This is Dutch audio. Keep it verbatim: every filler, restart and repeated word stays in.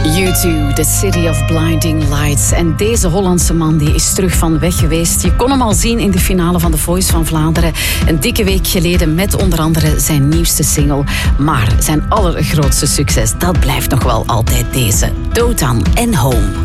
U twee, The City of Blinding Lights. En deze Hollandse man die is terug van weg geweest. Je kon hem al zien in de finale van The Voice van Vlaanderen. Een dikke week geleden met onder andere zijn nieuwste single. Maar zijn allergrootste succes, dat blijft nog wel altijd deze. Dotan en Home.